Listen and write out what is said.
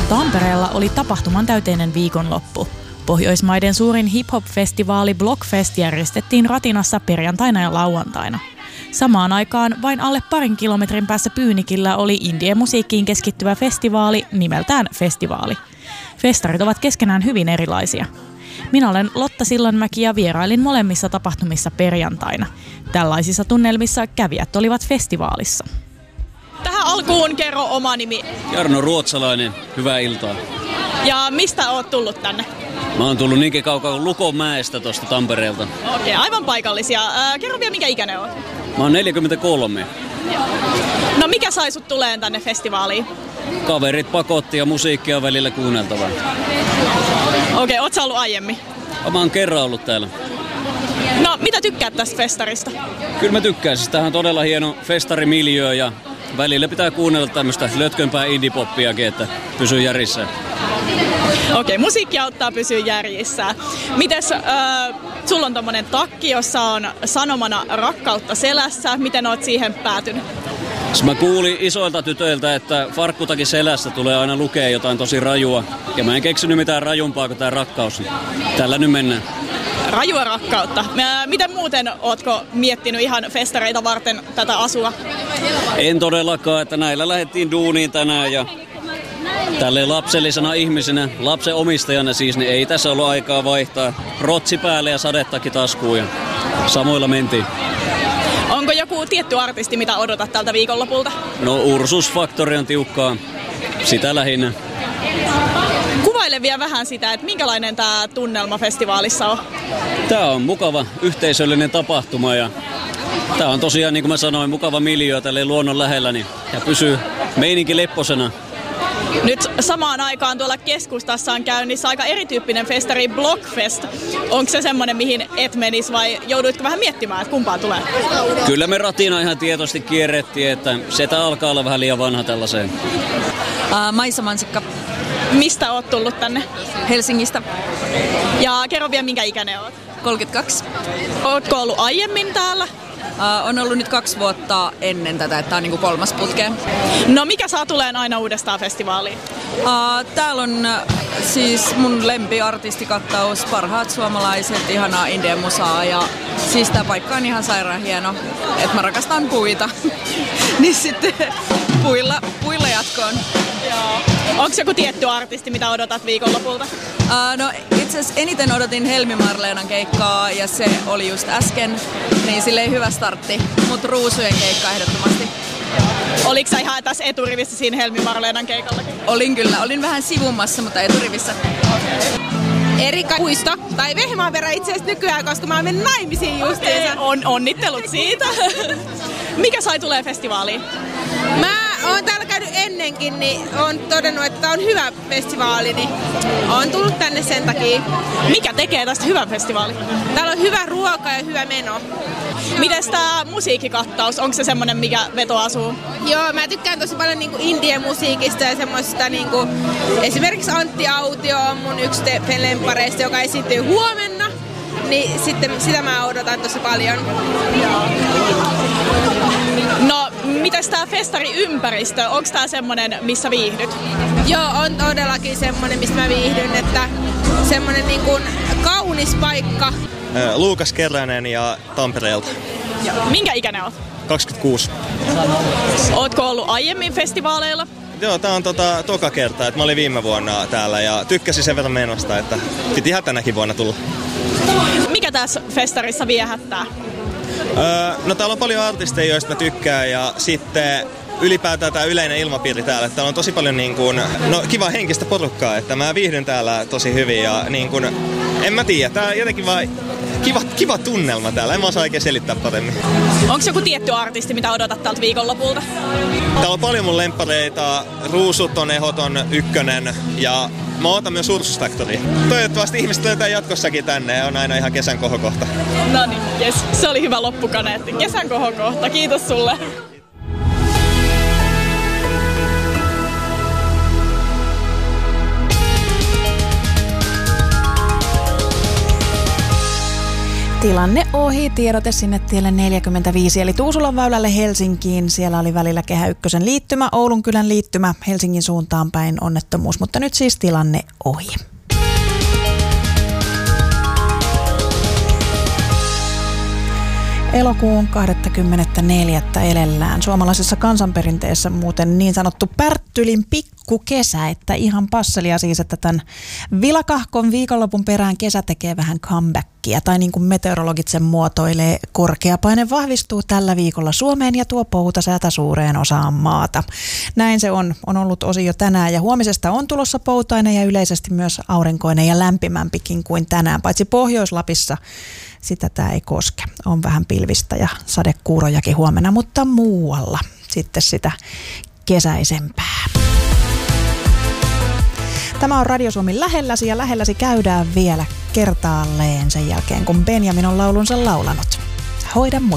Tampereella oli tapahtuman täyteinen viikonloppu. Pohjoismaiden suurin hip-hop-festivaali Blockfest järjestettiin Ratinassa perjantaina ja lauantaina. Samaan aikaan vain alle parin kilometrin päässä Pyynikillä oli indie-musiikkiin keskittyvä festivaali nimeltään Festivaali. Festarit ovat keskenään hyvin erilaisia. Minä olen Lotta Sillanmäki ja vierailin molemmissa tapahtumissa perjantaina. Tällaisissa tunnelmissa kävijät olivat festivaalissa. Tähän alkuun kerro oma nimi. Jarno Ruotsalainen, hyvää iltaa. Ja mistä oot tullut tänne? Mä oon tullut niinkin kaukaa kuin Lukonmäestä tuosta Tampereelta. Okei, aivan paikallisia. Kerro vielä, minkä ikäinen oot? Mä oon 43. No mikä sai sut tuleen tänne festivaaliin? Kaverit pakotti ja musiikkia välillä kuunneltavaa. Okei, oot sä ollut aiemmin? Mä oon kerran ollut täällä. No, mitä tykkäät tästä festarista? Kyllä mä tykkään. Siis tämähän on todella hieno festarimiljöö ja välillä pitää kuunnella tämmöistä lötkönpää indie-poppiakin, että pysyy järjissä. Okei, musiikki auttaa pysyä järjissä. Mites, sulla on tommonen takki, jossa on sanomana rakkautta selässä. Miten oot siihen päätynyt? Mä kuulin isoilta tytöiltä, että farkkutakin selässä tulee aina lukea jotain tosi rajua. Ja mä en keksinyt mitään rajumpaa kuin tää rakkaus. Tällä nyt mennään. Rajua rakkautta. Miten muuten ootko miettinyt ihan festareita varten tätä asua? En todellakaan, että näillä lähdettiin duuniin tänään ja tälleen lapsellisena ihmisenä, lapsen omistajana siis, niin ei tässä ollut aikaa vaihtaa rotsi päälle ja sadettakin taskuun ja samoilla mentiin. Onko joku tietty artisti, mitä odotat tältä viikonlopulta? No Ursus Factory on tiukkaa, sitä lähinnä. Kuvaile vielä vähän sitä, että minkälainen tämä tunnelma festivaalissa on? Tämä on mukava yhteisöllinen tapahtuma ja tämä on tosiaan, niin kuin mä sanoin, mukava miljöö tälleen luonnon lähellä niin, ja pysyy meininki lepposena. Nyt samaan aikaan tuolla keskustassa on käynnissä aika erityyppinen festari Blockfest. Onko se semmoinen, mihin et menis vai jouduitko vähän miettimään, että kumpaan tulee? Kyllä me Ratina ihan tietoisesti kierrettiin, että setä alkaa olla vähän liian vanha tällaiseen. Maisa Mansikka. Mistä oot tullut tänne? Helsingistä. Ja kerro vielä, minkä ikäinen oot? 32. Ootko ollut aiemmin täällä? On ollut nyt 2 vuotta ennen tätä, että on niinku 3. putkeen. No mikä saa tuleen aina uudestaan festivaaliin? Täällä on siis mun lempiartistikattaus, parhaat suomalaiset, ihanaa indie-musaa ja siis tää paikka on ihan sairaan hieno, että mä rakastan puita. Niin sitten puilla jatkoon. Onko joku tietty artisti, mitä odotat viikonlopulta? No itse asiassa eniten odotin Helmi Marleenan keikkaa ja se oli just äsken, niin silleen hyvä startti, mutta Ruusujen keikka ehdottomasti. Oliko sä ihan tässä eturivissä siinä Helmi Marleenan keikallakin? Olin kyllä, olin vähän sivumassa, mutta eturivissä. Erika Puisto, tai Vehmaanperä itse asiassa nykyään, koska mä oon mennyt naimisiin justiinsa. Onnittelut siitä. Mikä sai tulee festivaaliin? Mä oon täällä käynyt ennenkin, niin oon todennut, että tää on hyvä festivaali, niin oon tullut tänne sen takia. Mikä tekee tästä hyvän festivaalin? Täällä on hyvä ruoka ja hyvä meno. Mites tää musiikkikattaus, onko se semmonen, mikä vetoaa suun? Joo, mä tykkään tosi paljon niinku indie-musiikista ja semmoista niinku, esimerkiksi Antti Autio on mun yksi lemppareista, joka esiintyy huomenna. Niin sitten sitä mä odotan tosi paljon. No, mitäs tää festariympäristö? Onks tää semmonen, missä viihdyt? Joo, on todellakin semmonen, missä mä viihdyn, että semmonen niin kuin kaunis paikka. Luukas Keränen ja Tampereelta. Minkä ikäinen oot? 26. Ootko ollut aiemmin festivaaleilla? Joo, tää on toka kerta, että mä olin viime vuonna täällä ja tykkäsin sen verran menosta, että piti ihan tänäkin vuonna tulla. Mikä tässä festarissa viehättää? No täällä on paljon artisteja, joista mä tykkään ja sitten ylipäätään tää yleinen ilmapiiri täällä. Täällä on tosi paljon niin kuin, kiva henkistä porukkaa, että mä viihdyn täällä tosi hyvin ja niin kuin, en mä tiedä, tää on jotenkin vaan kiva tunnelma täällä, en mä osaa oikein selittää paremmin. Onko joku tietty artisti, mitä odotat tältä viikonlopulta? Täällä on paljon mun lemppareita, Ruusut on ehdoton ykkönen ja mä ootan myös Ursus Factorya. Toivottavasti ihmiset löytää jatkossakin tänne ja on aina ihan kesän kohokohta. No niin, jes. Se oli hyvä loppukaneetti. Kesän kohokohta. Kiitos sulle. Tilanne ohi, tiedote sinne tielle 45, eli Tuusulan väylälle Helsinkiin. Siellä oli välillä Kehä Ykkösen liittymä, Oulunkylän liittymä, Helsingin suuntaan päin onnettomuus, mutta nyt siis tilanne ohi. Elokuun 24. elellään. Suomalaisessa kansanperinteessä muuten niin sanottu Pärttylin pikkukesä, että ihan passelia siis, että tämän vilakahkon viikonlopun perään kesä tekee vähän comebackia. Tai niin kuin meteorologit sen muotoilee, korkeapaine vahvistuu tällä viikolla Suomeen ja tuo poutasäätä suureen osaan maata. Näin se on ollut osin jo tänään ja huomisesta on tulossa poutainen ja yleisesti myös aurinkoinen ja lämpimämpikin kuin tänään, paitsi Pohjois-Lapissa. Sitä tämä ei koske. On vähän pilvistä ja sadekuurojakin huomenna, mutta muualla sitten sitä kesäisempää. Tämä on Radio Suomi lähelläsi ja lähelläsi käydään vielä kertaalleen sen jälkeen, kun Benjamin on laulunsa laulanut. Hoida mut.